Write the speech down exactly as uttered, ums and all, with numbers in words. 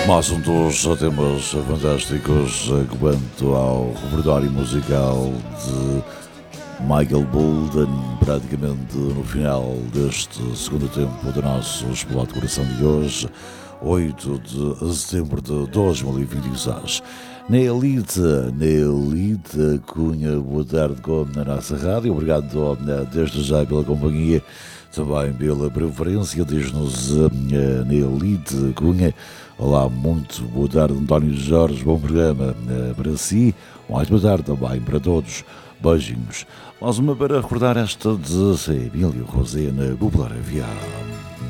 Mais um dos temas fantásticos quanto ao repertório musical de Michael Bolden, praticamente no final deste segundo tempo do nosso Explode Coração de hoje, oito de setembro de dois mil e vinte e seis. Neelite, Neelite Cunha, boa tarde com a nossa rádio, obrigado desde já pela companhia, também pela preferência, diz-nos a Neelite Cunha. Olá, muito boa tarde, António Jorge, bom programa para si, mais boa tarde também para todos, beijinhos. Mais uma para recordar esta de Emílio Rosé na Popular F M.